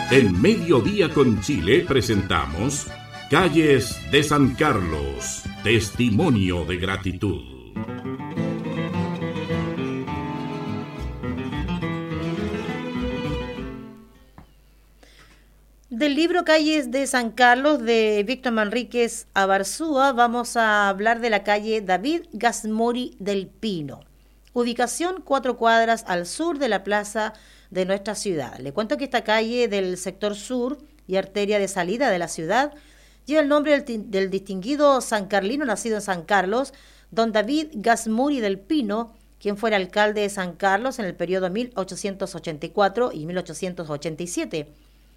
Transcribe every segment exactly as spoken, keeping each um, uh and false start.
En Mediodía con Chile presentamos Calles de San Carlos, testimonio de gratitud. Del libro Calles de San Carlos de Víctor Manríquez Abarzúa vamos a hablar de la calle David Gasmuri del Pino. Ubicación cuatro cuadras al sur de la plaza de nuestra ciudad. Le cuento que esta calle del sector sur y arteria de salida de la ciudad lleva el nombre del, del distinguido sancarlino nacido en San Carlos, don David Gasmuri del Pino, quien fuera alcalde de San Carlos en el periodo mil ochocientos ochenta y cuatro y mil ochocientos ochenta y siete,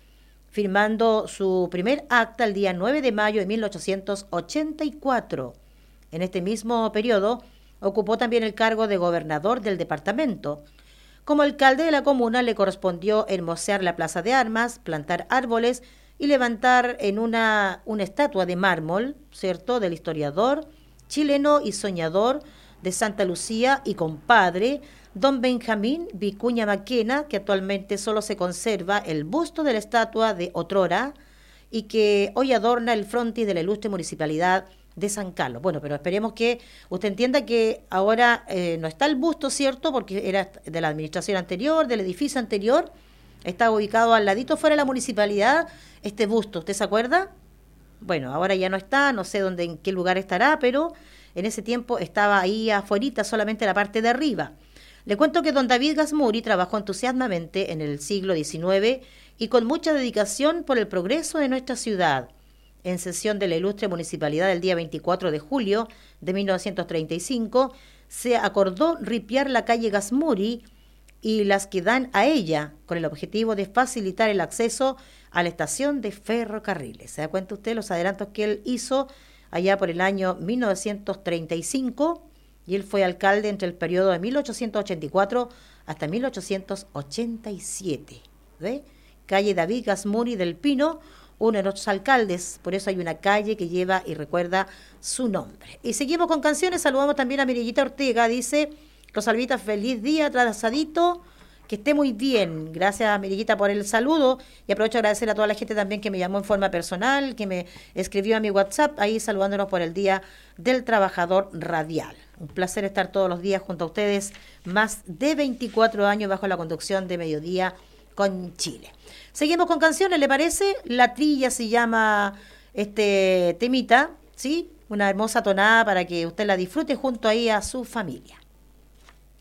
firmando su primer acta el día nueve de mayo de mil ochocientos ochenta y cuatro. En este mismo periodo ocupó también el cargo de gobernador del departamento. Como alcalde de la comuna le correspondió hermosear la plaza de armas, plantar árboles y levantar en una, una estatua de mármol, ¿cierto?, del historiador chileno y soñador de Santa Lucía y compadre, don Benjamín Vicuña Maquena, que actualmente solo se conserva el busto de la estatua de otrora y que hoy adorna el frontis de la ilustre municipalidad de San Carlos. Bueno, pero esperemos que usted entienda que ahora eh, no está el busto, ¿cierto?, porque era de la administración anterior, del edificio anterior. Está ubicado al ladito fuera de la municipalidad este busto, ¿usted se acuerda? Bueno, ahora ya no está, no sé dónde, en qué lugar estará, pero en ese tiempo estaba ahí afuerita, solamente la parte de arriba. Le cuento que don David Gasmuri trabajó entusiasmamente en el siglo diecinueve y con mucha dedicación por el progreso de nuestra ciudad. En sesión de la ilustre municipalidad del día veinticuatro de julio de mil novecientos treinta y cinco, se acordó ripiar la calle Gasmuri y las que dan a ella, con el objetivo de facilitar el acceso a la estación de ferrocarriles. ¿Se da cuenta usted los adelantos que él hizo allá por el año mil novecientos treinta y cinco? Y él fue alcalde entre el periodo de mil ochocientos ochenta y cuatro hasta mil ochocientos ochenta y siete. ¿Ve? Calle David Gasmuri del Pino, uno de nuestros alcaldes, por eso hay una calle que lleva y recuerda su nombre. Y seguimos con canciones, saludamos también a Mirellita Ortega, dice Rosalvita, feliz día, atrasadito, que esté muy bien. Gracias, Mirellita, por el saludo, y aprovecho a agradecer a toda la gente también que me llamó en forma personal, que me escribió a mi WhatsApp, ahí saludándonos por el Día del Trabajador Radial. Un placer estar todos los días junto a ustedes, más de veinticuatro años bajo la conducción de Mediodía con Chile. Seguimos con canciones, ¿le parece? La Trilla se llama este temita, ¿sí? Una hermosa tonada para que usted la disfrute junto ahí a su familia.